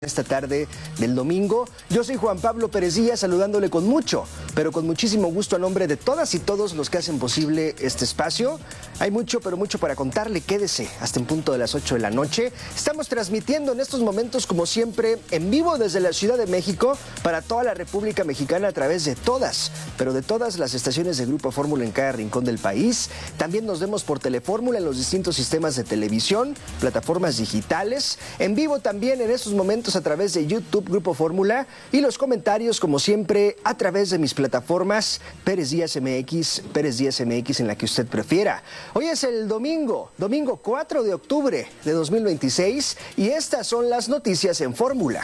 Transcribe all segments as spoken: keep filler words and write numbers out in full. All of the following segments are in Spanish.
Esta tarde del domingo. Yo soy Juan Pablo Pérez Díaz, saludándole con mucho, pero con muchísimo gusto a nombre de todas y todos los que hacen posible este espacio. Hay mucho, pero mucho para contarle. Quédese hasta en punto de las ocho de la noche. Estamos transmitiendo en estos momentos, como siempre, en vivo desde la Ciudad de México para toda la República Mexicana a través de todas, pero de todas las estaciones de Grupo Fórmula en cada rincón del país. También nos vemos por Telefórmula en los distintos sistemas de televisión, plataformas digitales, en vivo también en estos momentos a través de YouTube Grupo Fórmula y los comentarios, como siempre, a través de mis plataformas Pérez Díaz M X, Pérez Díaz M X en la que usted prefiera. Hoy es el domingo, domingo cuatro de octubre de dos mil veintiséis y estas son las noticias en Fórmula.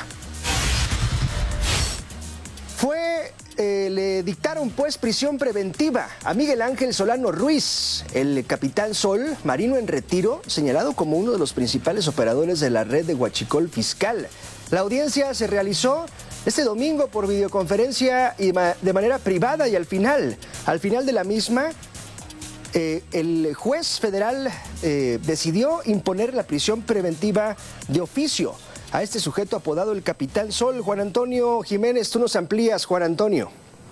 Fue, eh, le dictaron pues prisión preventiva a Miguel Ángel Solano Ruiz, el capitán Sol, marino en retiro, señalado como uno de los principales operadores de la red de Huachicol Fiscal. La audiencia se realizó este domingo por videoconferencia y de manera privada y al final, al final de la misma, eh, el juez federal eh, decidió imponer la prisión preventiva de oficio a este sujeto apodado el Capitán Sol. Juan Antonio Jiménez, tú nos amplías, Juan Antonio.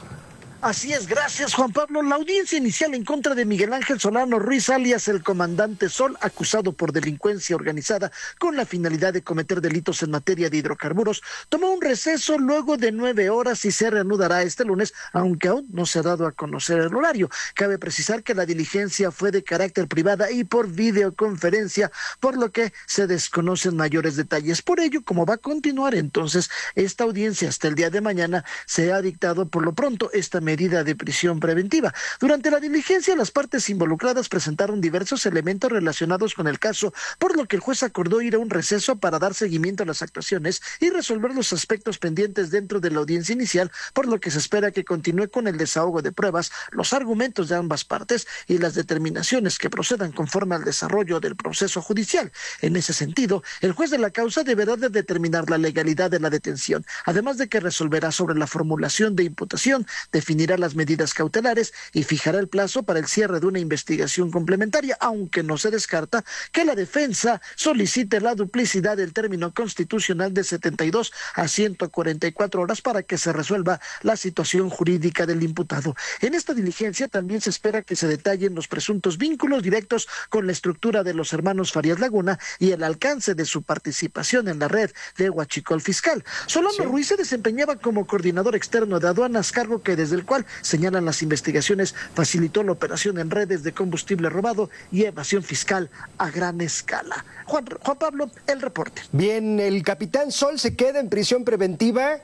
Así es, gracias Juan Pablo. La audiencia inicial en contra de Miguel Ángel Solano Ruiz, alias el Comandante Sol, acusado por delincuencia organizada con la finalidad de cometer delitos en materia de hidrocarburos, tomó un receso luego de nueve horas y se reanudará este lunes, aunque aún no se ha dado a conocer el horario. Cabe precisar que la diligencia fue de carácter privada y por videoconferencia, por lo que se desconocen mayores detalles. Por ello, como va a continuar entonces esta audiencia hasta el día de mañana, se ha dictado por lo pronto esta medida medida de prisión preventiva. Durante la diligencia, las partes involucradas presentaron diversos elementos relacionados con el caso, por lo que el juez acordó ir a un receso para dar seguimiento a las actuaciones y resolver los aspectos pendientes dentro de la audiencia inicial, por lo que se espera que continúe con el desahogo de pruebas, los argumentos de ambas partes y las determinaciones que procedan conforme al desarrollo del proceso judicial. En ese sentido, el juez de la causa deberá de determinar la legalidad de la detención, además de que resolverá sobre la formulación de imputación, definirá las medidas cautelares y fijará el plazo para el cierre de una investigación complementaria, aunque no se descarta que la defensa solicite la duplicidad del término constitucional de setenta y dos a ciento cuarenta y cuatro horas para que se resuelva la situación jurídica del imputado. En esta diligencia también se espera que se detallen los presuntos vínculos directos con la estructura de los hermanos Farías Laguna y el alcance de su participación en la red de Huachicol Fiscal. Solano sí. Ruiz se desempeñaba como coordinador externo de aduanas, cargo que desde el cual señalan las investigaciones facilitó la operación en redes de combustible robado y evasión fiscal a gran escala. Juan, Juan Pablo, el reporte. Bien, el Capitán Sol se queda en prisión preventiva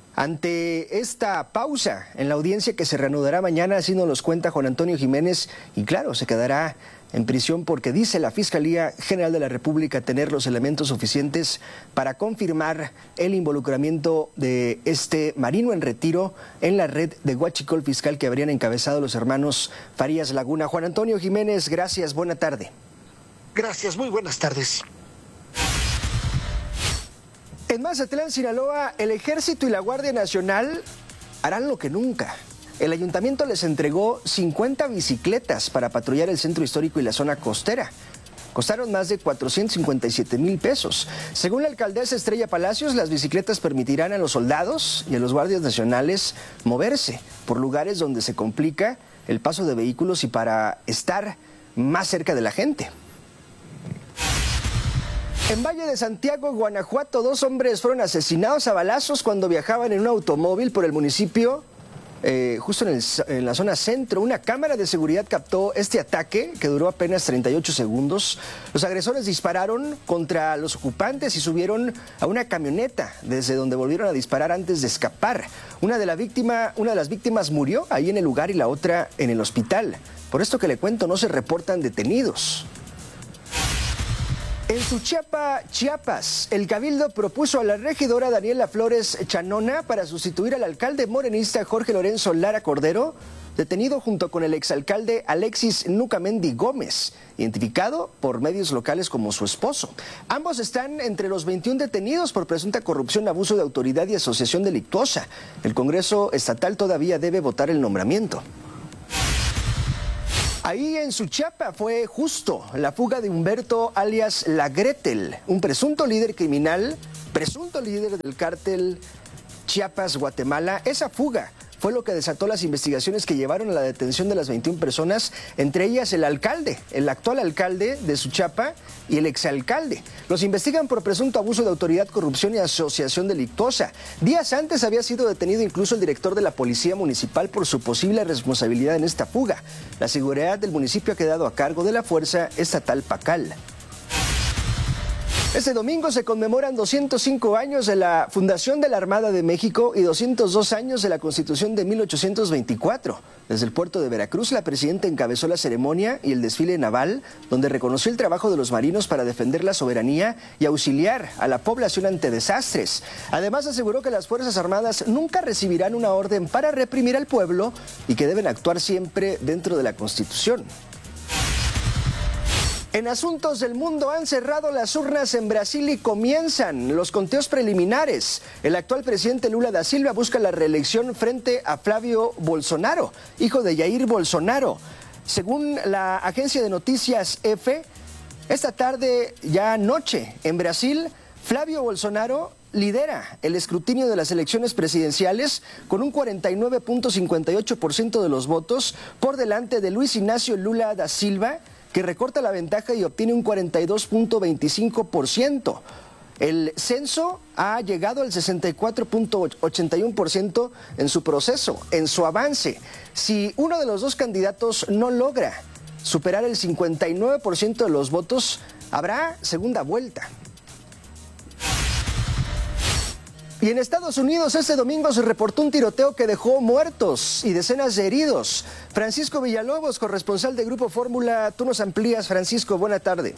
ante esta pausa en la audiencia que se reanudará mañana, así nos los cuenta Juan Antonio Jiménez, y claro, se quedará en prisión porque dice la Fiscalía General de la República tener los elementos suficientes para confirmar el involucramiento de este marino en retiro en la red de Huachicol Fiscal que habrían encabezado los hermanos Farías Laguna. Juan Antonio Jiménez, gracias, buena tarde. Gracias, muy buenas tardes. En Mazatlán, Sinaloa, el Ejército y la Guardia Nacional harán lo que nunca. El ayuntamiento les entregó cincuenta bicicletas para patrullar el centro histórico y la zona costera. Costaron más de cuatrocientos cincuenta y siete mil pesos. Según la alcaldesa Estrella Palacios, las bicicletas permitirán a los soldados y a los guardias nacionales moverse por lugares donde se complica el paso de vehículos y para estar más cerca de la gente. En Valle de Santiago, Guanajuato, dos hombres fueron asesinados a balazos cuando viajaban en un automóvil por el municipio. Eh, justo en, el, en la zona centro, una cámara de seguridad captó este ataque que duró apenas treinta y ocho segundos. Los agresores dispararon contra los ocupantes y subieron a una camioneta, desde donde volvieron a disparar antes de escapar. Una de, la víctima, una de las víctimas murió ahí en el lugar y la otra en el hospital. Por esto que le cuento, no se reportan detenidos. En Suchiapa, Chiapas, el Cabildo propuso a la regidora Daniela Flores Chanona para sustituir al alcalde morenista Jorge Lorenzo Lara Cordero, detenido junto con el exalcalde Alexis Nucamendi Gómez, identificado por medios locales como su esposo. Ambos están entre los veintiún detenidos por presunta corrupción, abuso de autoridad y asociación delictuosa. El Congreso estatal todavía debe votar el nombramiento. Ahí en Suchiapa fue justo la fuga de Humberto alias La Gretel, un presunto líder criminal presunto líder del cártel Chiapas, Guatemala. Esa fuga fue lo que desató las investigaciones que llevaron a la detención de las veintiuna personas, entre ellas el alcalde, el actual alcalde de Suchiapa y el exalcalde. Los investigan por presunto abuso de autoridad, corrupción y asociación delictuosa. Días antes había sido detenido incluso el director de la Policía Municipal por su posible responsabilidad en esta fuga. La seguridad del municipio ha quedado a cargo de la Fuerza Estatal Pacal. Este domingo se conmemoran doscientos cinco años de la fundación de la Armada de México y doscientos dos años de la Constitución de mil ochocientos veinticuatro. Desde el puerto de Veracruz, la presidenta encabezó la ceremonia y el desfile naval, donde reconoció el trabajo de los marinos para defender la soberanía y auxiliar a la población ante desastres. Además, aseguró que las Fuerzas Armadas nunca recibirán una orden para reprimir al pueblo y que deben actuar siempre dentro de la Constitución. En asuntos del mundo, han cerrado las urnas en Brasil y comienzan los conteos preliminares. El actual presidente Lula da Silva busca la reelección frente a Flavio Bolsonaro, hijo de Jair Bolsonaro. Según la agencia de noticias E F E, esta tarde, ya anoche, en Brasil, Flavio Bolsonaro lidera el escrutinio de las elecciones presidenciales con un cuarenta y nueve punto cincuenta y ocho por ciento de los votos por delante de Luis Ignacio Lula da Silva, que recorta la ventaja y obtiene un cuarenta y dos punto veinticinco por ciento. El censo ha llegado al sesenta y cuatro punto ochenta y uno por ciento en su proceso, en su avance. Si uno de los dos candidatos no logra superar el cincuenta y nueve por ciento de los votos, habrá segunda vuelta. Y en Estados Unidos este domingo se reportó un tiroteo que dejó muertos y decenas de heridos. Francisco Villalobos, corresponsal de Grupo Fórmula, tú nos amplías. Francisco, buena tarde.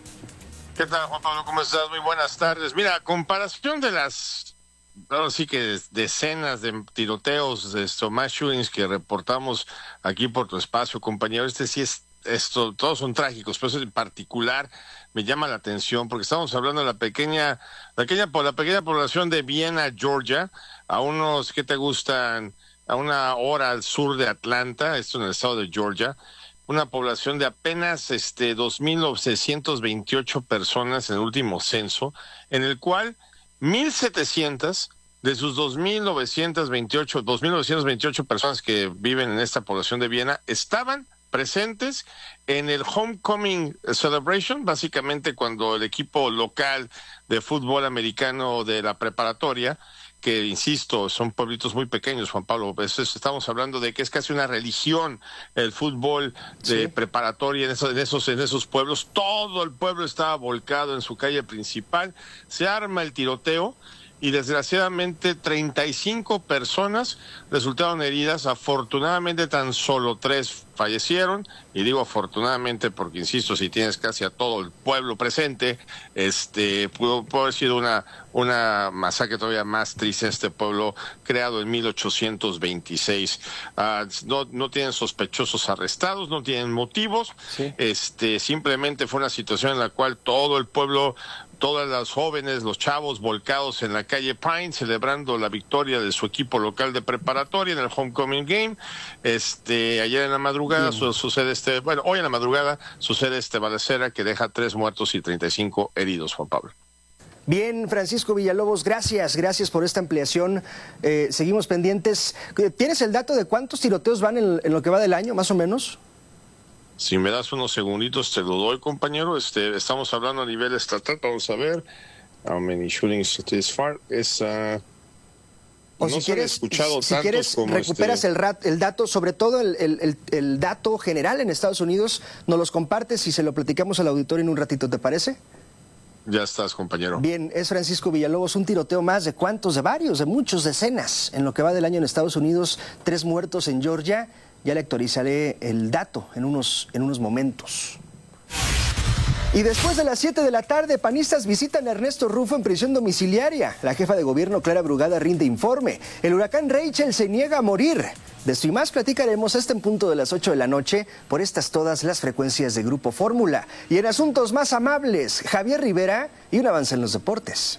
¿Qué tal, Juan Pablo? ¿Cómo estás? Muy buenas tardes. Mira, comparación de las, ahora sí que decenas de tiroteos, de estos mass shootings que reportamos aquí por tu espacio, compañero, este sí es, esto, todos son trágicos, pero en particular me llama la atención porque estamos hablando de la pequeña, la pequeña, la pequeña población de Vienna, Georgia, a unos, ¿qué te gustan? A una hora al sur de Atlanta, esto en el estado de Georgia, una población de apenas este dos mil seiscientos veintiocho personas en el último censo, en el cual mil setecientas de sus dos mil novecientos veintiocho personas que viven en esta población de Viena estaban presentes en el Homecoming Celebration, básicamente cuando el equipo local de fútbol americano de la preparatoria, que insisto, son pueblitos muy pequeños, Juan Pablo, pues estamos hablando de que es casi una religión el fútbol de sí. preparatoria en esos, en esos, en esos pueblos, todo el pueblo estaba volcado en su calle principal, se arma el tiroteo, y desgraciadamente treinta y cinco personas resultaron heridas. Afortunadamente tan solo tres fallecieron, y digo afortunadamente porque insisto, si tienes casi a todo el pueblo presente, este pudo, pudo haber sido una una masacre todavía más triste en este pueblo creado en mil ochocientos veintiséis. Uh, no no tienen sospechosos arrestados, no tienen motivos, sí. este simplemente fue una situación en la cual todo el pueblo, todas las jóvenes, los chavos volcados en la calle Pine, celebrando la victoria de su equipo local de preparatoria en el Homecoming Game. Este, ayer en la madrugada su, sucede este, bueno, hoy en la madrugada sucede este balacera que deja tres muertos y treinta y cinco heridos, Juan Pablo. Bien, Francisco Villalobos, gracias, gracias por esta ampliación. Eh, seguimos pendientes. ¿Tienes el dato de cuántos tiroteos van en, en lo que va del año, más o menos? Si me das unos segunditos te lo doy, compañero. Este, estamos hablando a nivel estatal, vamos a ver. How many shootings this far? Es, uh, o no si quieres, escuchado si quieres como recuperas este... el, rat, el dato, sobre todo el, el, el, el dato general en Estados Unidos, nos los compartes y se lo platicamos al auditorio en un ratito, ¿te parece? Ya estás, compañero. Bien, es Francisco Villalobos. Un tiroteo más, ¿de cuántos? De varios, de muchos, decenas. En lo que va del año en Estados Unidos, tres muertos en Georgia. Ya le actualizaré el dato en unos, en unos momentos. Y después de las siete de la tarde, panistas visitan a Ernesto Rufo en prisión domiciliaria. La jefa de gobierno, Clara Brugada, rinde informe. El huracán Rachel se niega a morir. De esto y más platicaremos hasta en punto de las ocho de la noche por estas todas las frecuencias de Grupo Fórmula. Y en asuntos más amables, Javier Rivera y un avance en los deportes.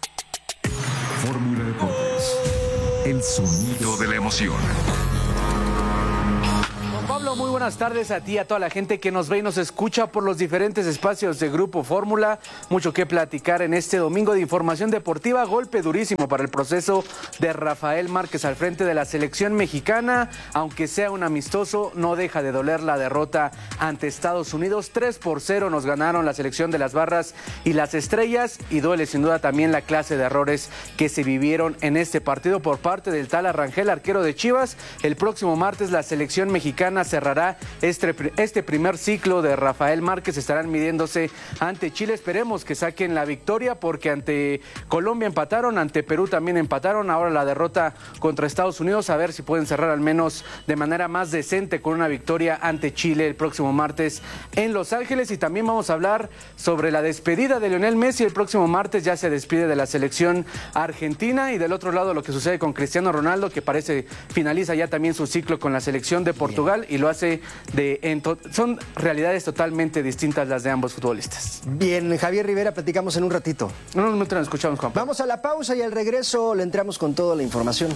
Fórmula Deportes, el sonido de la emoción. Pablo, muy buenas tardes a ti y a toda la gente que nos ve y nos escucha por los diferentes espacios de Grupo Fórmula. Mucho que platicar en este domingo de información deportiva. Golpe durísimo para el proceso de Rafael Márquez al frente de la selección mexicana. Aunque sea un amistoso, no deja de doler la derrota ante Estados Unidos. tres por cero nos ganaron la selección de las Barras y las Estrellas. Y duele sin duda también la clase de errores que se vivieron en este partido por parte del Tala Rangel, arquero de Chivas. El próximo martes la selección mexicana cerrará este, este primer ciclo de Rafael Márquez. Estarán midiéndose ante Chile. Esperemos que saquen la victoria porque ante Colombia empataron, ante Perú también empataron. Ahora la derrota contra Estados Unidos. A ver si pueden cerrar al menos de manera más decente con una victoria ante Chile el próximo martes en Los Ángeles. Y también vamos a hablar sobre la despedida de Lionel Messi. El próximo martes ya se despide de la selección argentina. Y del otro lado lo que sucede con Cristiano Ronaldo, que parece finaliza ya también su ciclo con la selección de Portugal. Y lo hace de... En to- son realidades totalmente distintas las de ambos futbolistas. Bien, Javier Rivera, platicamos en un ratito. En un momento nos escuchamos, Juan. Vamos a la pausa y al regreso le entramos con toda la información.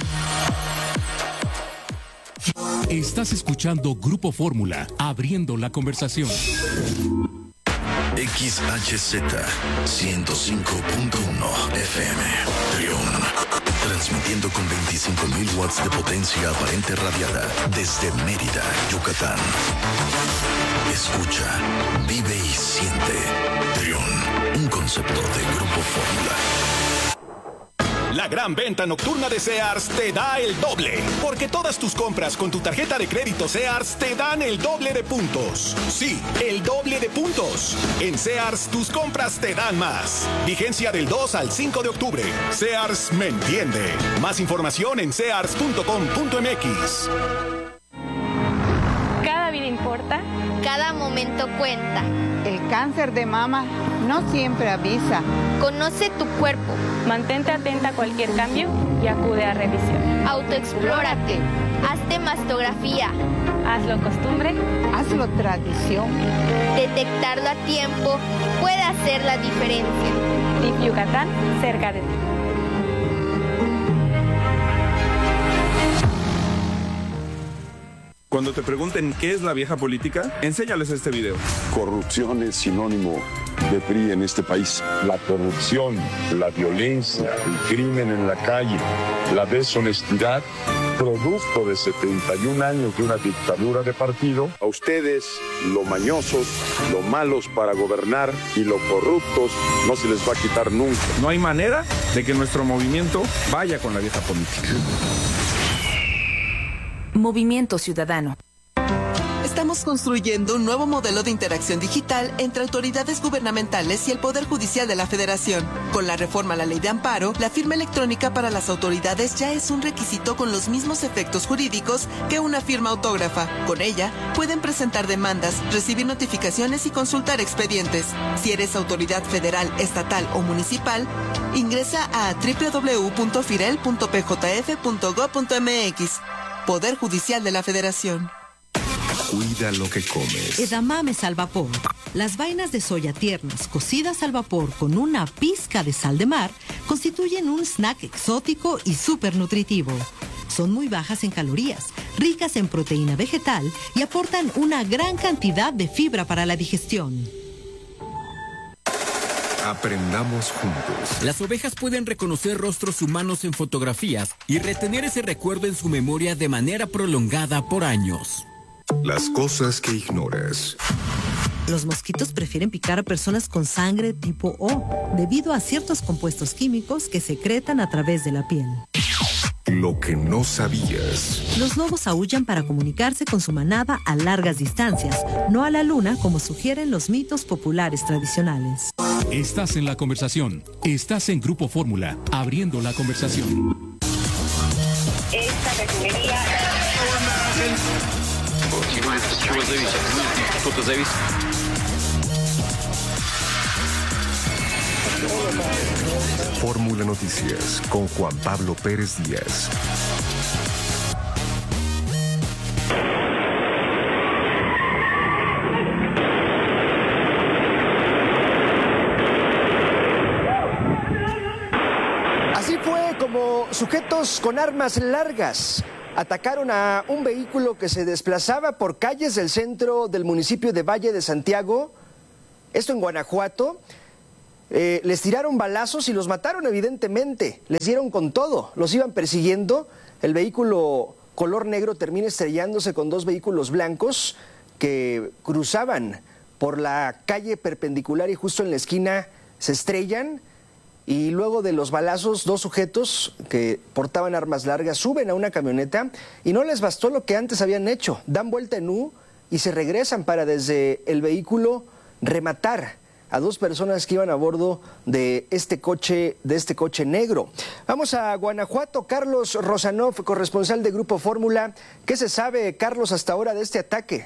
Estás escuchando Grupo Fórmula, abriendo la conversación. X H Z ciento cinco punto uno F M, Trión. Transmitiendo con veinticinco mil watts de potencia aparente radiada desde Mérida, Yucatán. Escucha, vive y siente. Trión, un concepto de Grupo Fórmula. La gran venta nocturna de Sears te da el doble, porque todas tus compras con tu tarjeta de crédito Sears te dan el doble de puntos. Sí, el doble de puntos. En Sears tus compras te dan más. Vigencia del dos al cinco de octubre. Sears me entiende. Más información en sears punto com punto m x. Cada vida importa. Cada momento cuenta. El cáncer de mama no siempre avisa. Conoce tu cuerpo. Mantente atenta a cualquier cambio y acude a revisión. Autoexplórate. Hazte mastografía. Hazlo costumbre. Hazlo tradición. Detectarlo a tiempo puede hacer la diferencia. D I F Yucatán, cerca de ti. Cuando te pregunten qué es la vieja política, enséñales este video. Corrupción es sinónimo de P R I en este país. La corrupción, la violencia, el crimen en la calle, la deshonestidad, producto de setenta y un años de una dictadura de partido. A ustedes, lo mañosos, lo malos para gobernar y lo corruptos, no se les va a quitar nunca. No hay manera de que nuestro movimiento vaya con la vieja política. Movimiento Ciudadano. Estamos construyendo un nuevo modelo de interacción digital entre autoridades gubernamentales y el Poder Judicial de la Federación. Con la reforma a la Ley de Amparo, la firma electrónica para las autoridades ya es un requisito con los mismos efectos jurídicos que una firma autógrafa. Con ella, pueden presentar demandas, recibir notificaciones y consultar expedientes. Si eres autoridad federal, estatal o municipal, ingresa a doble u doble u doble u punto firel punto p j f punto gob punto m x. Poder Judicial de la Federación. Cuida lo que comes. Edamames al vapor. Las vainas de soya tiernas, cocidas al vapor con una pizca de sal de mar, constituyen un snack exótico y súper nutritivo. Son muy bajas en calorías, ricas en proteína vegetal y aportan una gran cantidad de fibra para la digestión. Aprendamos juntos. Las ovejas pueden reconocer rostros humanos en fotografías y retener ese recuerdo en su memoria de manera prolongada por años. Las cosas que ignoras. Los mosquitos prefieren picar a personas con sangre tipo O, debido a ciertos compuestos químicos que secretan a través de la piel. Lo que no sabías. Los lobos aúllan para comunicarse con su manada a largas distancias, no a la luna como sugieren los mitos populares tradicionales. Estás en la conversación. Estás en Grupo Fórmula, abriendo la conversación. Esta refinería... Fórmula Noticias con Juan Pablo Pérez Díaz. Así fue como sujetos con armas largas atacaron a un vehículo que se desplazaba por calles del centro del municipio de Valle de Santiago, esto en Guanajuato. Eh, les tiraron balazos y los mataron evidentemente, les dieron con todo, los iban persiguiendo. El vehículo color negro termina estrellándose con dos vehículos blancos que cruzaban por la calle perpendicular y justo en la esquina se estrellan. Y luego de los balazos, dos sujetos que portaban armas largas suben a una camioneta y no les bastó lo que antes habían hecho. Dan vuelta en U y se regresan para desde el vehículo rematar a dos personas que iban a bordo de este coche, de este coche negro. Vamos a Guanajuato. Carlos Rosanov, corresponsal de Grupo Fórmula. ¿Qué se sabe, Carlos, hasta ahora de este ataque?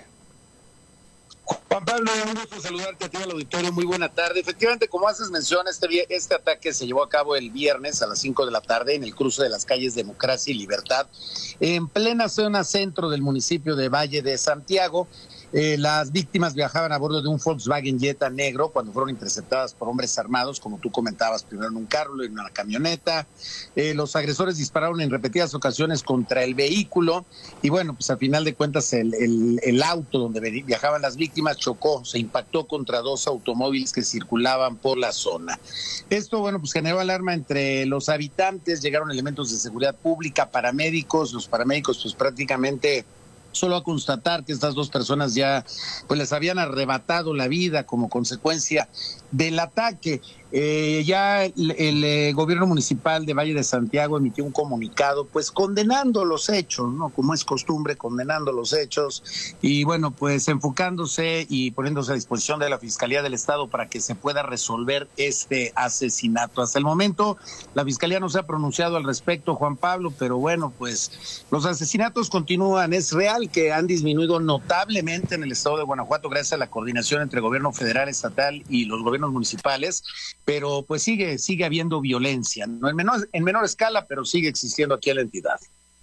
Juan Pablo, un gusto saludarte a ti al auditorio, muy buena tarde. Efectivamente, como haces mención, este, este ataque se llevó a cabo el viernes a las cinco de la tarde en el cruce de las calles Democracia y Libertad, en plena zona centro del municipio de Valle de Santiago. Eh, las víctimas viajaban a bordo de un Volkswagen Jetta negro cuando fueron interceptadas por hombres armados, como tú comentabas, primero en un carro, luego en una camioneta. Eh, los agresores dispararon en repetidas ocasiones contra el vehículo y bueno, pues al final de cuentas el, el, el auto donde viajaban las víctimas chocó, se impactó contra dos automóviles que circulaban por la zona. Esto, bueno, pues generó alarma entre los habitantes, llegaron elementos de seguridad pública, paramédicos, los paramédicos pues prácticamente solo a constatar que estas dos personas ya pues les habían arrebatado la vida como consecuencia del ataque. Eh, ya el, el eh, gobierno municipal de Valle de Santiago emitió un comunicado pues condenando los hechos, ¿no? Como es costumbre, condenando los hechos y bueno, pues enfocándose y poniéndose a disposición de la Fiscalía del Estado para que se pueda resolver este asesinato. Hasta el momento la Fiscalía no se ha pronunciado al respecto, Juan Pablo, pero bueno, pues los asesinatos continúan. Es real que han disminuido notablemente en el estado de Guanajuato gracias a la coordinación entre gobierno federal, estatal y los gobiernos municipales, pero pues sigue sigue habiendo violencia, no en menor, en menor escala, pero sigue existiendo aquí en la entidad.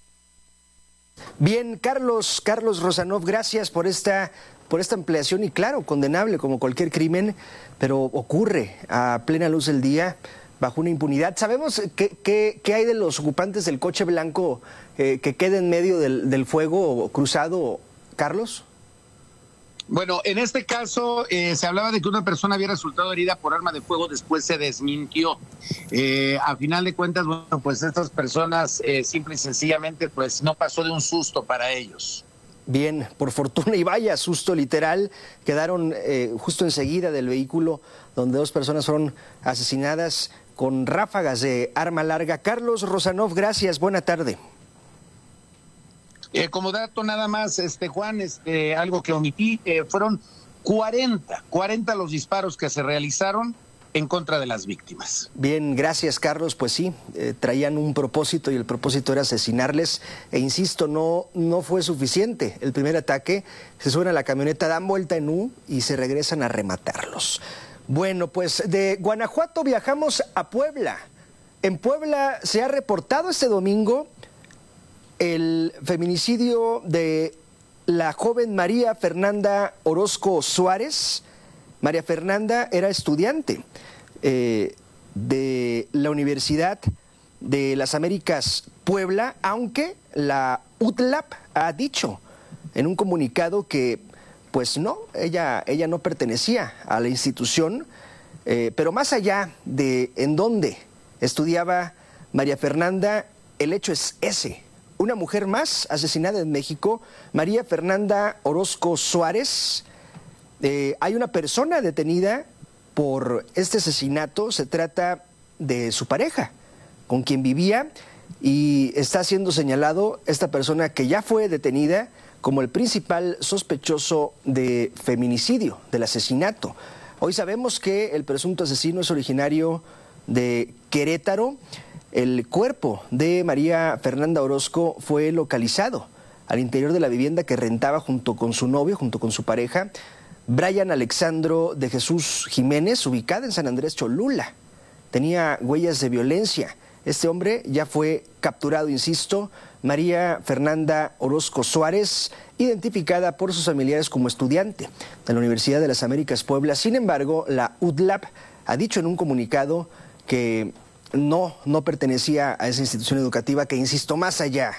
Bien, Carlos, Carlos Rosanov, gracias por esta, por esta ampliación y claro, condenable como cualquier crimen, pero ocurre a plena luz del día, bajo una impunidad. ¿Sabemos qué, qué, qué hay de los ocupantes del coche blanco eh, que queda en medio del, del fuego cruzado, Carlos? Bueno, en este caso eh, se hablaba de que una persona había resultado herida por arma de fuego, después se desmintió. Eh, a final de cuentas, bueno, pues estas personas eh, simple y sencillamente pues no pasó de un susto para ellos. Bien, por fortuna y vaya susto literal, quedaron eh, justo enseguida del vehículo donde dos personas fueron asesinadas con ráfagas de arma larga. Carlos Rosanov, gracias, buena tarde. Eh, como dato nada más, este Juan, este, algo que omití, eh, fueron cuarenta, cuarenta los disparos que se realizaron en contra de las víctimas. Bien, gracias Carlos, pues sí, eh, traían un propósito y el propósito era asesinarles e insisto, no, no fue suficiente. El primer ataque, se suben a la camioneta, dan vuelta en U y se regresan a rematarlos. Bueno, pues de Guanajuato viajamos a Puebla. En Puebla se ha reportado este domingo el feminicidio de la joven María Fernanda Orozco Suárez. María Fernanda era estudiante eh, de la Universidad de las Américas Puebla, aunque la U T L A P ha dicho en un comunicado que pues no, ella, ella no pertenecía a la institución, eh, pero más allá de en dónde estudiaba María Fernanda, el hecho es ese. Una mujer más asesinada en México, María Fernanda Orozco Suárez. Eh, hay una persona detenida por este asesinato, se trata de su pareja, con quien vivía, y está siendo señalado esta persona que ya fue detenida como el principal sospechoso de feminicidio, del asesinato. Hoy sabemos que el presunto asesino es originario de Querétaro. El cuerpo de María Fernanda Orozco fue localizado al interior de la vivienda que rentaba junto con su novio, junto con su pareja, Brian Alexandro de Jesús Jiménez, ubicada en San Andrés Cholula. Tenía huellas de violencia. Este hombre ya fue capturado, insisto. María Fernanda Orozco Suárez, identificada por sus familiares como estudiante de la Universidad de las Américas Puebla. Sin embargo, la U T L A P ha dicho en un comunicado que no, no pertenecía a esa institución educativa, que insisto, más allá,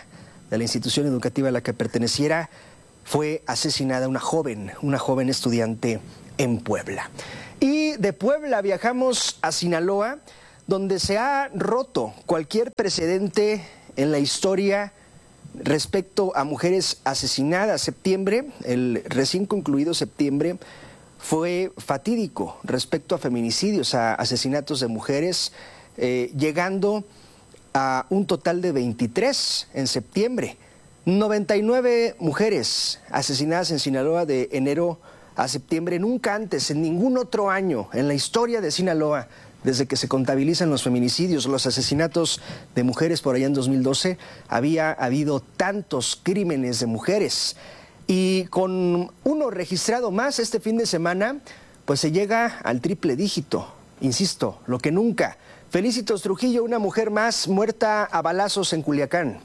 de la institución educativa a la que perteneciera, fue asesinada una joven, una joven estudiante en Puebla. Y de Puebla viajamos a Sinaloa, donde se ha roto cualquier precedente en la historia respecto a mujeres asesinadas. Septiembre, el recién concluido septiembre, fue fatídico respecto a feminicidios, a asesinatos de mujeres, eh, llegando a un total de veintitrés en septiembre. noventa y nueve mujeres asesinadas en Sinaloa de enero a septiembre. Nunca antes, en ningún otro año en la historia de Sinaloa, desde que se contabilizan los feminicidios, los asesinatos de mujeres por allá en dos mil doce, había habido tantos crímenes de mujeres. Y con uno registrado más este fin de semana, pues se llega al triple dígito. Insisto, lo que nunca. Felicitos Trujillo, una mujer más muerta a balazos en Culiacán.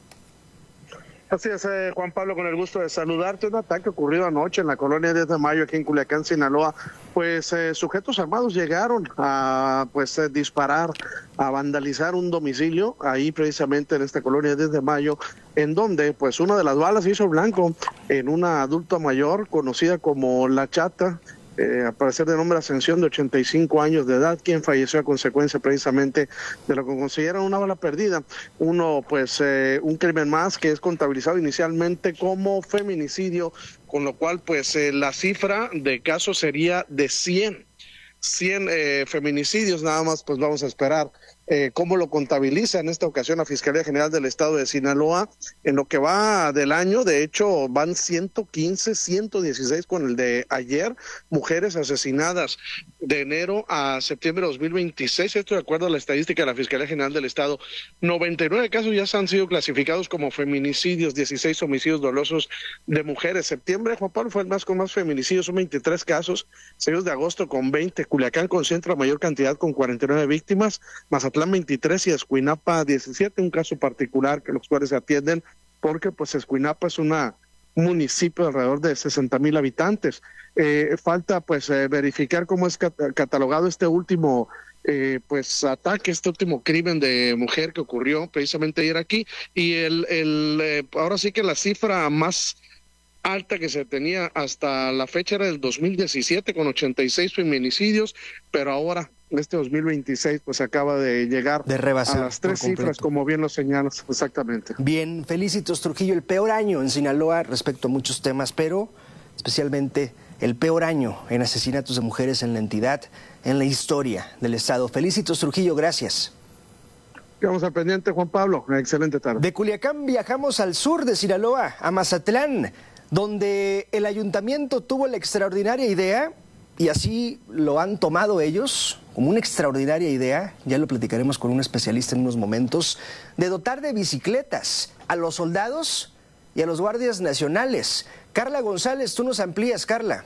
Así es, eh, Juan Pablo, con el gusto de saludarte. Un ataque ocurrido anoche en la colonia diez de mayo, aquí en Culiacán, Sinaloa. Pues eh, sujetos armados llegaron a pues eh, disparar, a vandalizar un domicilio, ahí precisamente en esta colonia diez de mayo, en donde pues una de las balas hizo blanco en una adulta mayor, conocida como La Chata, Eh, a parecer de nombre Ascensión, de ochenta y cinco años de edad, quien falleció a consecuencia precisamente de lo que consideran una bala perdida. Uno, pues, eh, un crimen más que es contabilizado inicialmente como feminicidio, con lo cual, pues, eh, la cifra de casos sería de cien. cien eh, feminicidios, nada más, pues vamos a esperar eh, cómo lo contabiliza en esta ocasión la Fiscalía General del Estado de Sinaloa. En lo que va del año, de hecho, van ciento quince, ciento dieciséis con el de ayer, mujeres asesinadas de enero a septiembre de dos mil veintiséis, esto de acuerdo a la estadística de la Fiscalía General del Estado. noventa y nueve casos ya han sido clasificados como feminicidios, dieciséis homicidios dolosos de mujeres. Septiembre, Juan Pablo, fue el más con más feminicidios, son veintitrés casos, seguidos de agosto con veinte, Culiacán concentra mayor cantidad con cuarenta y nueve víctimas, Mazatlán veintitrés y Escuinapa diecisiete, un caso particular que los cuales se atienden porque pues Escuinapa es una municipio de alrededor de sesenta mil habitantes. Eh, falta pues eh, verificar cómo es cat- catalogado este último eh, pues ataque, este último crimen de mujer que ocurrió precisamente ayer aquí, y el, el eh, ahora sí que la cifra más alta que se tenía hasta la fecha era del dos mil diecisiete con ochenta y seis feminicidios, pero ahora este dos mil veintiséis pues acaba de llegar de rebasar a las tres cifras, como bien lo señalas, exactamente. Bien, Felicitos Trujillo, el peor año en Sinaloa respecto a muchos temas, pero especialmente el peor año en asesinatos de mujeres en la entidad, en la historia del Estado. Felicitos Trujillo, gracias. Quedamos al pendiente, Juan Pablo. Una excelente tarde. De Culiacán viajamos al sur de Sinaloa, a Mazatlán, donde el ayuntamiento tuvo la extraordinaria idea, y así lo han tomado ellos, como una extraordinaria idea, ya lo platicaremos con un especialista en unos momentos, de dotar de bicicletas a los soldados y a los guardias nacionales. Carla González, tú nos amplías, Carla.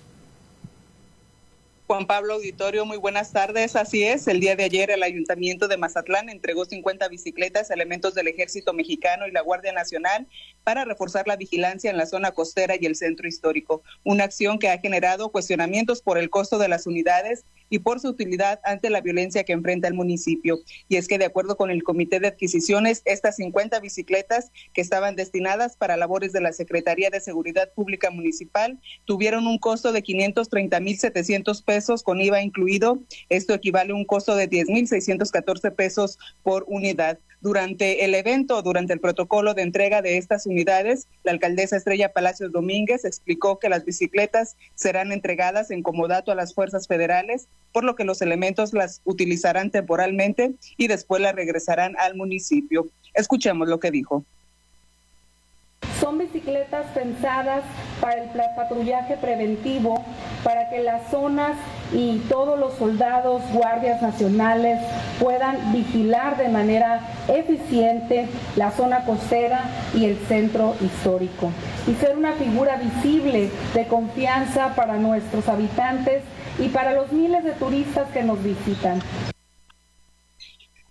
Juan Pablo, auditorio, muy buenas tardes. Así es, el día de ayer el Ayuntamiento de Mazatlán entregó cincuenta bicicletas a elementos del Ejército Mexicano y la Guardia Nacional para reforzar la vigilancia en la zona costera y el centro histórico. Una acción que ha generado cuestionamientos por el costo de las unidades y por su utilidad ante la violencia que enfrenta el municipio. Y es que de acuerdo con el Comité de Adquisiciones, estas cincuenta bicicletas que estaban destinadas para labores de la Secretaría de Seguridad Pública Municipal tuvieron un costo de quinientos treinta mil setecientos pesos con I V A incluido. Esto equivale a un costo de diez mil seiscientos catorce pesos por unidad. Durante el evento, durante el protocolo de entrega de estas unidades, la alcaldesa Estrella Palacios Domínguez explicó que las bicicletas serán entregadas en comodato a las fuerzas federales, por lo que los elementos las utilizarán temporalmente y después las regresarán al municipio. Escuchemos lo que dijo. Son bicicletas pensadas para el patrullaje preventivo, para que las zonas y todos los soldados, guardias nacionales puedan vigilar de manera eficiente la zona costera y el centro histórico y ser una figura visible de confianza para nuestros habitantes y para los miles de turistas que nos visitan.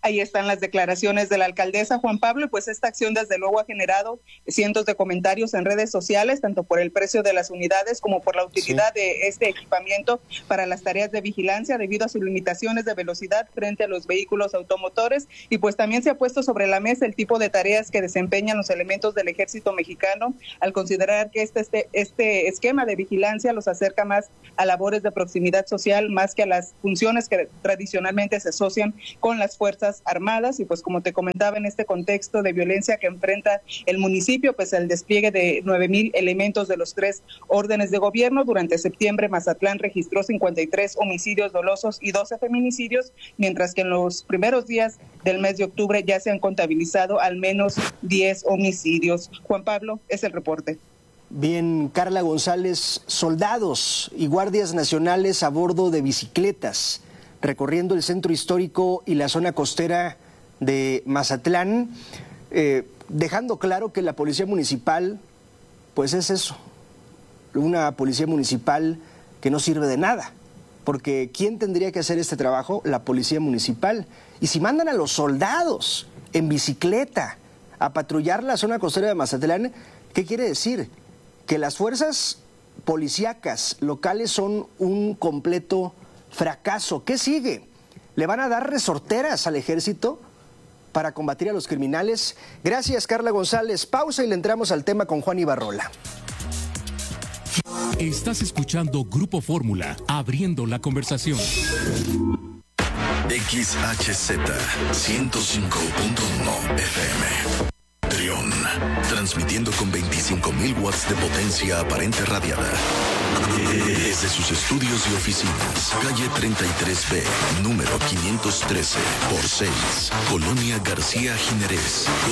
Ahí están las declaraciones de la alcaldesa, Juan Pablo, y pues esta acción desde luego ha generado cientos de comentarios en redes sociales, tanto por el precio de las unidades como por la utilidad sí. de este equipamiento para las tareas de vigilancia debido a sus limitaciones de velocidad frente a los vehículos automotores, y pues también se ha puesto sobre la mesa el tipo de tareas que desempeñan los elementos del Ejército Mexicano, al considerar que este, este, este esquema de vigilancia los acerca más a labores de proximidad social, más que a las funciones que tradicionalmente se asocian con las Fuerzas Armadas. Y pues como te comentaba, en este contexto de violencia que enfrenta el municipio, pues el despliegue de nueve mil elementos de los tres órdenes de gobierno. Durante septiembre, Mazatlán registró cincuenta y tres homicidios dolosos y doce feminicidios, mientras que en los primeros días del mes de octubre ya se han contabilizado al menos diez homicidios. Juan Pablo, es el reporte. Bien, Carla González, soldados y guardias nacionales a bordo de bicicletas recorriendo el centro histórico y la zona costera de Mazatlán, eh, dejando claro que la policía municipal, pues es eso, una policía municipal que no sirve de nada, porque ¿quién tendría que hacer este trabajo? La policía municipal. Y si mandan a los soldados en bicicleta a patrullar la zona costera de Mazatlán, ¿qué quiere decir? Que las fuerzas policíacas locales son un completo fracaso. ¿Qué sigue? ¿Le van a dar resorteras al ejército para combatir a los criminales? Gracias, Carla González. Pausa y le entramos al tema con Juan Ibarrola. Estás escuchando Grupo Fórmula, abriendo la conversación. X H Z ciento cinco punto uno F M. Trión, transmitiendo con veinticinco mil watts de potencia aparente radiada. Desde sus estudios y oficinas, calle treinta y tres B, número quinientos trece por seis, Colonia García Jiménez,